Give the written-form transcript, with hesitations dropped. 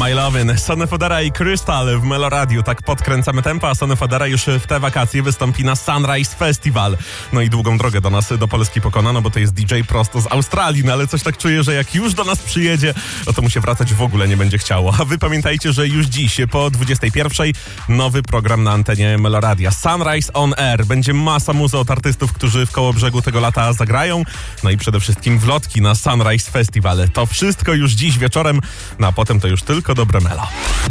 My Lovin', Sonny Fodera i Crystal w Meloradiu. Tak podkręcamy tempo, a Sonny Fodera już w te wakacje wystąpi na Sunrise Festival. No i długą drogę do nas, do Polski pokona, no bo to jest DJ prosto z Australii, no ale coś tak czuję, że jak już do nas przyjedzie, no to mu się wracać w ogóle nie będzie chciało. A wy pamiętajcie, że już dziś po 21:00 nowy program na antenie Meloradia. Sunrise on Air. Będzie masa muzy od artystów, którzy w Kołobrzegu tego lata zagrają. No i przede wszystkim wlotki na Sunrise Festival. To wszystko już dziś wieczorem, no a potem to już tylko dobre melo.